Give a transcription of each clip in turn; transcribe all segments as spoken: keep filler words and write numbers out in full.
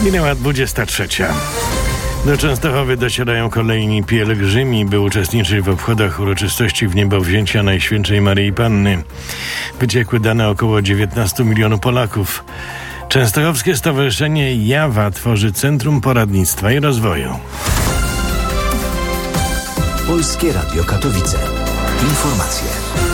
Minęła dwudziesta trzecia. Do Częstochowy docierają kolejni pielgrzymi, by uczestniczyć w obchodach uroczystości wniebowzięcia Najświętszej Maryi Panny. Wyciekły dane około dziewiętnastu milionów Polaków. Częstochowskie Stowarzyszenie Jawa tworzy Centrum Poradnictwa i Rozwoju. Polskie Radio Katowice. Informacje.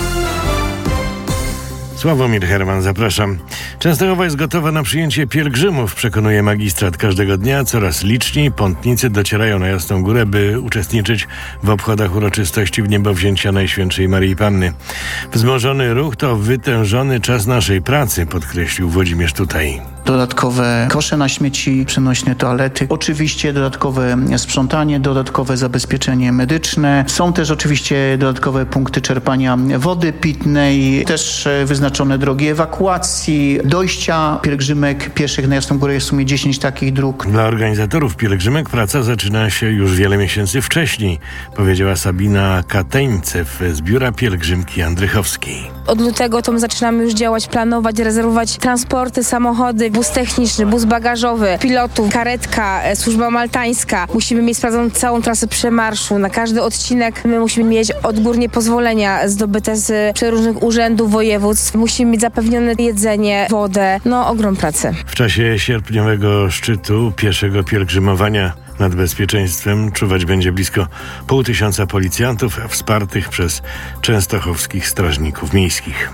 Sławomir Herman, zapraszam. Częstochowa jest gotowa na przyjęcie pielgrzymów, przekonuje magistrat. Każdego dnia coraz liczniej pątnicy docierają na Jasną Górę, by uczestniczyć w obchodach uroczystości wniebowzięcia Najświętszej Maryi Panny. Wzmożony ruch to wytężony czas naszej pracy, podkreślił Włodzimierz Tutaj. Dodatkowe kosze na śmieci, przenośne toalety, oczywiście dodatkowe sprzątanie, dodatkowe zabezpieczenie medyczne. Są też oczywiście dodatkowe punkty czerpania wody pitnej, też wyznaczone drogi ewakuacji, dojścia pielgrzymek pieszych na Jasną Górę. Jest w sumie dziesięć takich dróg. Dla organizatorów pielgrzymek praca zaczyna się już wiele miesięcy wcześniej, powiedziała Sabina Kateńcew z Biura Pielgrzymki Andrychowskiej. Od lutego to my zaczynamy już działać, planować, rezerwować transporty, samochody, bus techniczny, bus bagażowy, pilotów, karetka, służba maltańska. Musimy mieć sprawdzoną całą trasę przemarszu. Na każdy odcinek my musimy mieć odgórnie pozwolenia zdobyte z przeróżnych urzędów, województw. Musimy mieć zapewnione jedzenie, wodę. No, ogrom pracy. W czasie sierpniowego szczytu pieszego pielgrzymowania nad bezpieczeństwem czuwać będzie blisko pół tysiąca policjantów wspartych przez częstochowskich strażników miejskich.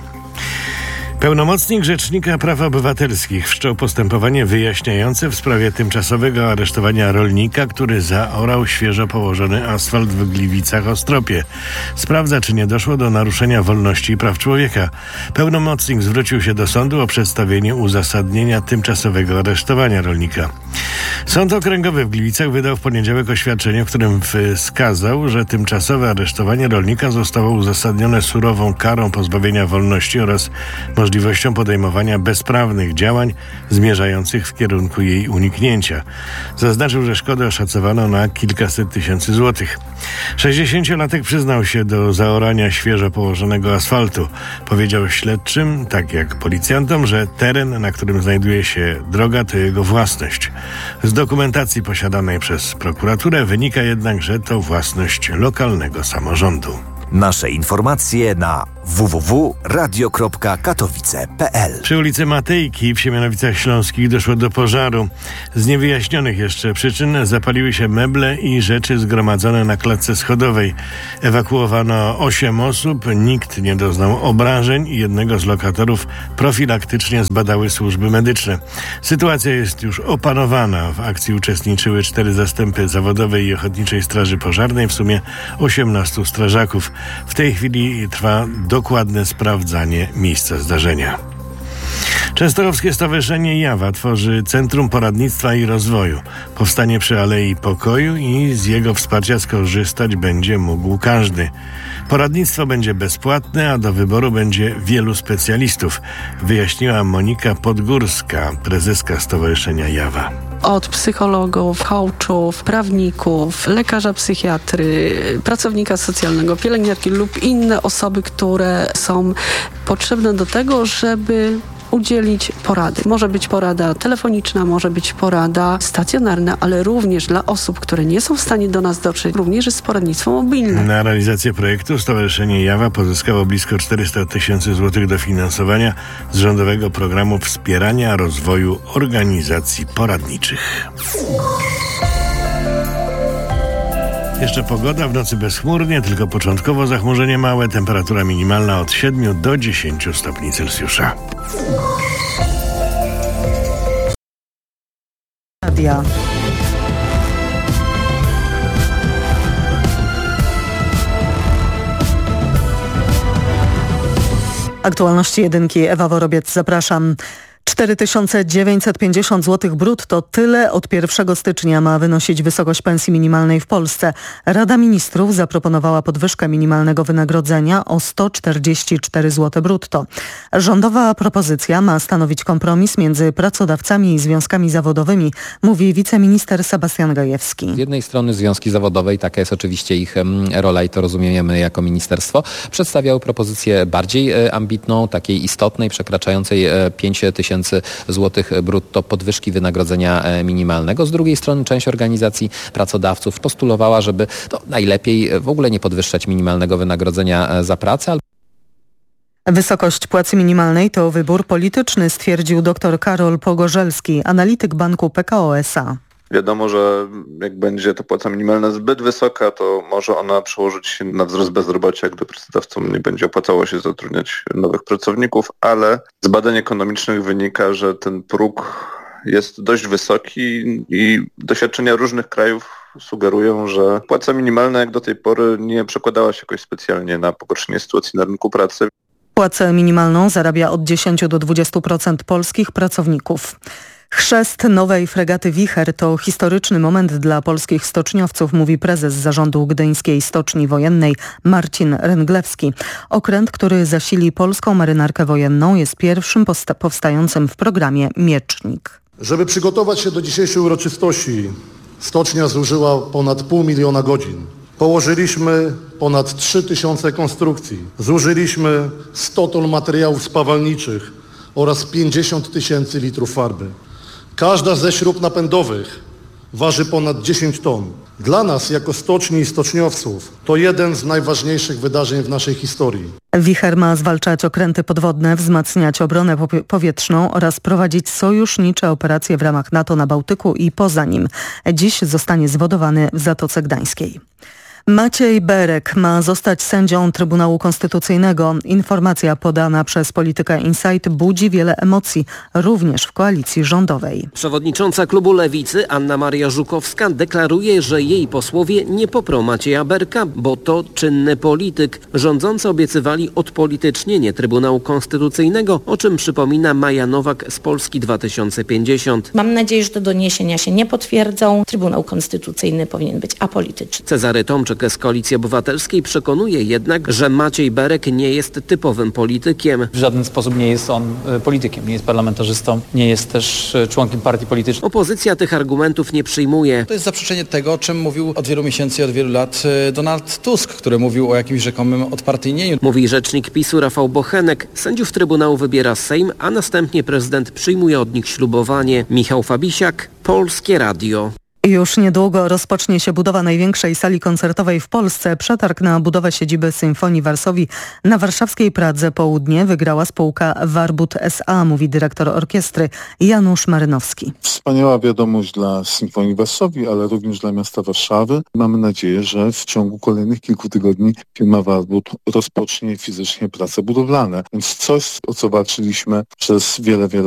Pełnomocnik Rzecznika Praw Obywatelskich wszczął postępowanie wyjaśniające w sprawie tymczasowego aresztowania rolnika, który zaorał świeżo położony asfalt w Gliwicach-Ostropie. Sprawdza, czy nie doszło do naruszenia wolności i praw człowieka. Pełnomocnik zwrócił się do sądu o przedstawienie uzasadnienia tymczasowego aresztowania rolnika. Sąd Okręgowy w Gliwicach wydał w poniedziałek oświadczenie, w którym wskazał, że tymczasowe aresztowanie rolnika zostało uzasadnione surową karą pozbawienia wolności oraz możliwością podejmowania bezprawnych działań zmierzających w kierunku jej uniknięcia. Zaznaczył, że szkodę oszacowano na kilkaset tysięcy złotych. sześćdziesięciolatek przyznał się do zaorania świeżo położonego asfaltu. Powiedział śledczym, tak jak policjantom, że teren, na którym znajduje się droga, to jego własność. Z dokumentacji posiadanej przez prokuraturę wynika jednak, że to własność lokalnego samorządu. Nasze informacje na w w w kropka radio kropka katowice kropka p l. Przy ulicy Matejki w Siemianowicach Śląskich doszło do pożaru. Z niewyjaśnionych jeszcze przyczyn zapaliły się meble i rzeczy zgromadzone na klatce schodowej. Ewakuowano osiem osób, nikt nie doznał obrażeń i jednego z lokatorów profilaktycznie zbadały służby medyczne. Sytuacja jest już opanowana. W akcji uczestniczyły cztery zastępy zawodowej i ochotniczej straży pożarnej, w sumie osiemnastu strażaków. W tej chwili trwa dokładne sprawdzanie miejsca zdarzenia. Częstochowskie Stowarzyszenie Jawa tworzy Centrum Poradnictwa i Rozwoju. Powstanie przy Alei Pokoju i z jego wsparcia skorzystać będzie mógł każdy. Poradnictwo będzie bezpłatne, a do wyboru będzie wielu specjalistów, wyjaśniła Monika Podgórska, prezeska Stowarzyszenia Jawa. Od psychologów, coachów, prawników, lekarza psychiatry, pracownika socjalnego, pielęgniarki lub inne osoby, które są potrzebne do tego, żeby udzielić porady. Może być porada telefoniczna, może być porada stacjonarna, ale również dla osób, które nie są w stanie do nas dotrzeć, również jest poradnictwo mobilne. Na realizację projektu Stowarzyszenie Jawa pozyskało blisko czterysta tysięcy złotych dofinansowania z rządowego programu wspierania rozwoju organizacji poradniczych. Jeszcze pogoda, w nocy bezchmurnie, tylko początkowo zachmurzenie małe, temperatura minimalna od siedmiu do dziesięciu stopni Celsjusza. Radia. Aktualności jedynki, Ewa Worobiec, zapraszam. cztery tysiące dziewięćset pięćdziesiąt złotych brutto, tyle od pierwszego stycznia ma wynosić wysokość pensji minimalnej w Polsce. Rada Ministrów zaproponowała podwyżkę minimalnego wynagrodzenia o sto czterdzieści cztery złote brutto. Rządowa propozycja ma stanowić kompromis między pracodawcami i związkami zawodowymi, mówi wiceminister Sebastian Gajewski. Z jednej strony związki zawodowe, i taka jest oczywiście ich rola i to rozumiemy jako ministerstwo, przedstawiały propozycję bardziej ambitną, takiej istotnej, przekraczającej pięć tysięcy tysięcy złotych brutto podwyżki wynagrodzenia minimalnego. Z drugiej strony część organizacji pracodawców postulowała, żeby to najlepiej w ogóle nie podwyższać minimalnego wynagrodzenia za pracę. Wysokość płacy minimalnej to wybór polityczny, stwierdził dr Karol Pogorzelski, analityk banku P K O S A. Wiadomo, że jak będzie ta płaca minimalna zbyt wysoka, to może ona przełożyć się na wzrost bezrobocia, gdy pracodawcom nie będzie opłacało się zatrudniać nowych pracowników, ale z badań ekonomicznych wynika, że ten próg jest dość wysoki i doświadczenia różnych krajów sugerują, że płaca minimalna jak do tej pory nie przekładała się jakoś specjalnie na pogorszenie sytuacji na rynku pracy. Płacę minimalną zarabia od dziesięć do dwudziestu procent polskich pracowników. Chrzest nowej fregaty Wicher to historyczny moment dla polskich stoczniowców, mówi prezes zarządu Gdyńskiej Stoczni Wojennej Marcin Ręglewski. Okręt, który zasili polską marynarkę wojenną, jest pierwszym posta- powstającym w programie Miecznik. Żeby przygotować się do dzisiejszej uroczystości, stocznia zużyła ponad pół miliona godzin. Położyliśmy ponad trzy tysiące konstrukcji. Zużyliśmy sto ton materiałów spawalniczych oraz pięćdziesiąt tysięcy litrów farby. Każda ze śrub napędowych waży ponad dziesięć ton. Dla nas, jako stoczni i stoczniowców, to jeden z najważniejszych wydarzeń w naszej historii. Wicher ma zwalczać okręty podwodne, wzmacniać obronę powie- powietrzną oraz prowadzić sojusznicze operacje w ramach NATO na Bałtyku i poza nim. Dziś zostanie zwodowany w Zatoce Gdańskiej. Maciej Berek ma zostać sędzią Trybunału Konstytucyjnego. Informacja podana przez Polityka Insight budzi wiele emocji, również w koalicji rządowej. Przewodnicząca klubu Lewicy Anna Maria Żukowska deklaruje, że jej posłowie nie poprą Macieja Berka, bo to czynny polityk. Rządzący obiecywali odpolitycznienie Trybunału Konstytucyjnego, o czym przypomina Maja Nowak z Polski dwa tysiące pięćdziesiąt. Mam nadzieję, że te doniesienia się nie potwierdzą. Trybunał Konstytucyjny powinien być apolityczny. Cezary Tomczyk z Koalicji Obywatelskiej przekonuje jednak, że Maciej Berek nie jest typowym politykiem. W żaden sposób nie jest on politykiem, nie jest parlamentarzystą, nie jest też członkiem partii politycznej. Opozycja tych argumentów nie przyjmuje. To jest zaprzeczenie tego, o czym mówił od wielu miesięcy i od wielu lat Donald Tusk, który mówił o jakimś rzekomym odpartyjnieniu. Mówi rzecznik PiSu Rafał Bochenek. Sędziów Trybunału wybiera Sejm, a następnie prezydent przyjmuje od nich ślubowanie. Michał Fabisiak, Polskie Radio. Już niedługo rozpocznie się budowa największej sali koncertowej w Polsce. Przetarg na budowę siedziby Symfonii Varsovii na warszawskiej Pradze Południe wygrała spółka Warbut S A, mówi dyrektor orkiestry Janusz Marynowski. Wspaniała wiadomość dla Symfonii Varsovii, ale również dla miasta Warszawy. Mamy nadzieję, że w ciągu kolejnych kilku tygodni firma Warbut rozpocznie fizycznie prace budowlane. Więc coś, o co walczyliśmy przez wiele, wiele